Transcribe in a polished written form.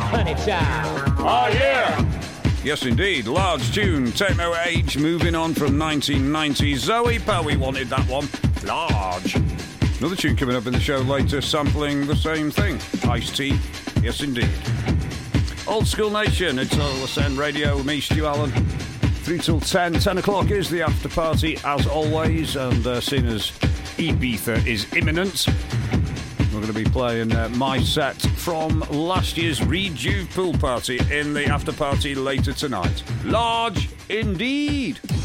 Honey Child. Oh, yeah. Yes, indeed. Large tune, techno age, moving on from 1990. Zoe Bowie wanted that one. Large. Another tune coming up in the show later, sampling the same thing. Ice-T. Yes, indeed. Old School Nation, it's LSN Radio with me, Stu Allen. 3 till 10. 10 o'clock is the after party, as always. And seeing as Ibiza is imminent, we're going to be playing my set from last year's Rejuve pool party in the after party later tonight. Large indeed.